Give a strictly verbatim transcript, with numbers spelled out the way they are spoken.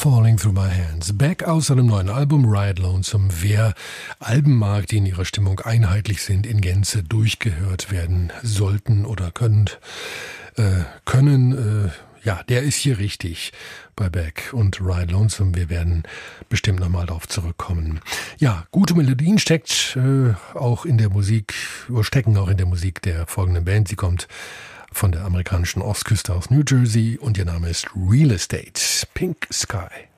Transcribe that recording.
Falling Through My Hands. Beck aus seinem neuen Album Ride Lonesome. Wer Alben mag, die in ihrer Stimmung einheitlich sind, in Gänze durchgehört werden sollten oder können, äh, können, äh, ja, der ist hier richtig bei Beck und Ride Lonesome. Wir werden bestimmt nochmal darauf zurückkommen. Ja, gute Melodien steckt äh, auch in der Musik, oder stecken auch in der Musik der folgenden Band. Sie kommt von der amerikanischen Ostküste aus New Jersey und ihr Name ist Real Estate. Pink Sky.